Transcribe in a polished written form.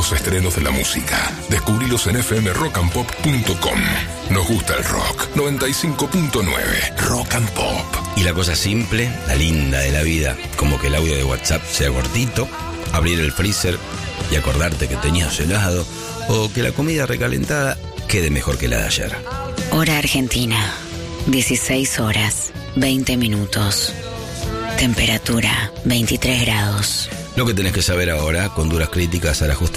los estrenos de la música. Descubrilos en fmrockandpop.com. Nos gusta el rock. 95.9 Rock and Pop. Y la cosa simple, la linda de la vida, como que el audio de WhatsApp sea cortito, abrir el freezer y acordarte que tenías helado, o que la comida recalentada quede mejor que la de ayer. Hora Argentina, 16 horas, 20 minutos. Temperatura, 23 grados. Lo que tenés que saber ahora, con duras críticas a la justicia.